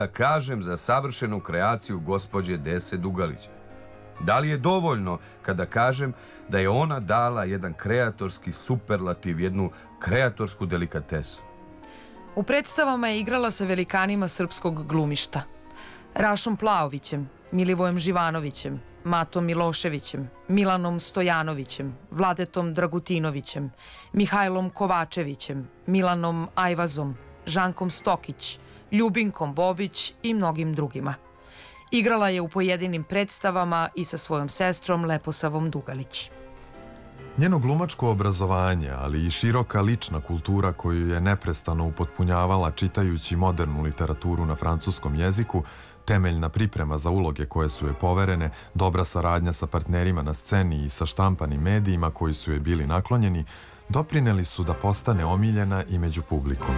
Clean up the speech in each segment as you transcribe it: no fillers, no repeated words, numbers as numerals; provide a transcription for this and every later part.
kažem za savršenu kreaciju gospođe Dese Dugalić? Da li je dovoljno kada kažem da je ona dala jedan kreatorski superlativ, jednu kreatorsku delikatesu? U predstavama je igrala sa velikanima srpskog glumišta. Rašom Plaovićem, Milivojem Živanovićem, Matom Miloševićem, Milanom Stojanovićem, Vladetom Dragutinovićem, Mihajlom Kovačevićem, Milanom Ajvazom, Žankom Stokić, Ljubinkom Bobić i mnogim drugima. Igrala je u pojedinim predstavama i sa svojom sestrom Leposavom Dugalić. Njeno glumačko obrazovanje, ali i široka lična kultura koju je neprestano upotpunjavala čitajući modernu literaturu na francuskom jeziku, temeljna priprema za uloge koje su joj poverene, dobra saradnja sa partnerima na sceni i sa štampanim medijima koji su joj bili naklonjeni, doprineli su da postane omiljena i među publikom.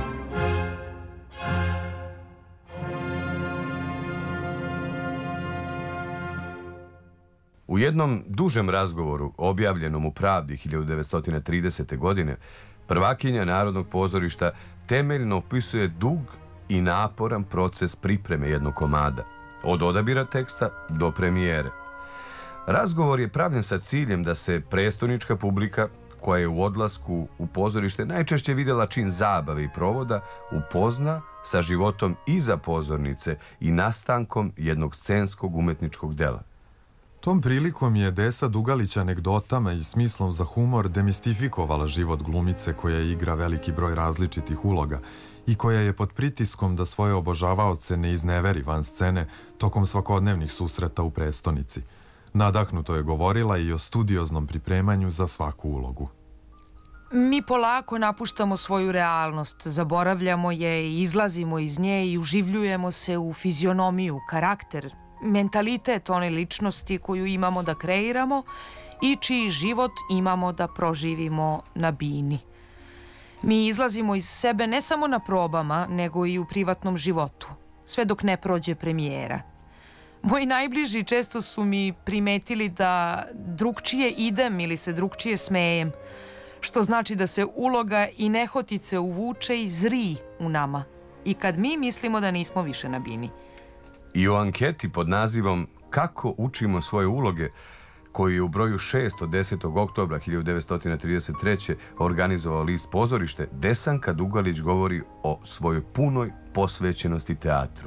U jednom dužem razgovoru, objavljenom u Pravdi 1930. godine, prvakinja Narodnog pozorišta temeljno opisuje dug i naporan proces pripreme jednog komada, od odabira teksta do premijere. Razgovor je pravljen sa ciljem da se prestonička publika, koja je u odlasku u pozorište najčešće vidjela čin zabave i provoda, upozna sa životom iza pozornice i nastankom jednog scenskog umetničkog dela. Tom prilikom je Desa Dugalić anegdotama i smislom za humor demistifikovala život glumice koja igra veliki broj različitih uloga i koja je pod pritiskom da svoje obožavaoce ne izneveri van scene tokom svakodnevnih susreta u prestonici. Nadahnuto je govorila i o studioznom pripremanju za svaku ulogu. Mi polako napuštamo svoju realnost, zaboravljamo je i izlazimo iz nje i uživljujemo se u fizionomiju, karakter, mentalitet one ličnosti koju imamo da kreiramo i čiji život imamo da proživimo na bini. Mi izlazimo iz sebe ne samo na probama, nego i u privatnom životu, sve dok ne prođe premijera. Moji najbliži često su mi primetili da drugčije idem ili se drugčije smejem, što znači da se uloga i nehotice uvuče i zri u nama i kad mi mislimo da nismo više na bini. I u anketi pod nazivom Kako učimo svoje uloge, koju je u broju 6 od 10. oktobra 1933. organizovao list Pozorište, Desanka Dugalić govori o svojoj punoj posvećenosti teatru.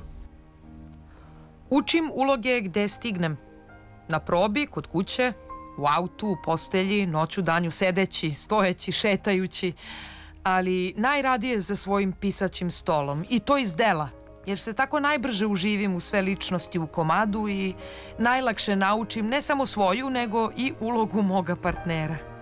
Učim uloge gde stignem. Na probi, kod kuće, u autu, u postelji, noću danju sedeći, stojeći, šetajući, ali najradije za svojim pisaćim stolom i to iz dela, jer se tako najbrže uživim u sve ličnosti u komadu i najlakše naučim ne samo svoju, nego i ulogu moga partnera.